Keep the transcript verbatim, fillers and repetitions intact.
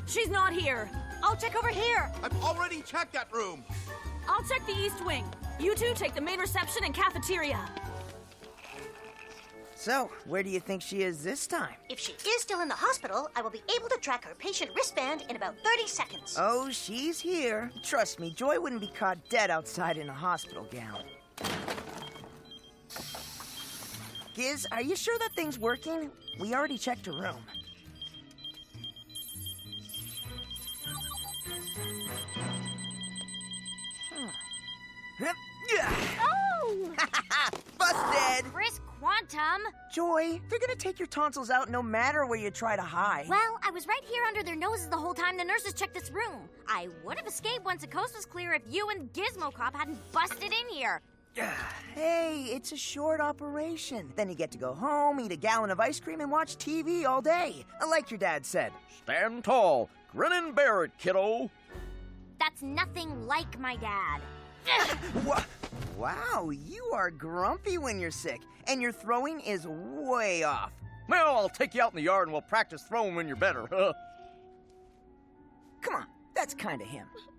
She's not here. I'll check over here. I've already checked that room. I'll check the east wing. You two take the main reception and cafeteria. So, where do you think she is this time? If she is still in the hospital, I will be able to track her patient wristband in about thirty seconds. Oh, she's here. Trust me, Joy wouldn't be caught dead outside in a hospital gown. Giz, are you sure that thing's working? We already checked her room. Huh. Oh! Busted! Chris Quantum! Joy, they're gonna take your tonsils out no matter where you try to hide. Well, I was right here under their noses the whole time the nurses checked this room. I would have escaped once the coast was clear if you and Gizmo Cop hadn't busted in here. Hey, it's a short operation. Then you get to go home, eat a gallon of ice cream, and watch T V all day. Like your dad said. Stand tall. Grin and bear it, kiddo. That's nothing like my dad. Wow, you are grumpy when you're sick, and your throwing is way off. Well, I'll take you out in the yard and we'll practice throwing when you're better. Come on, that's kind of him.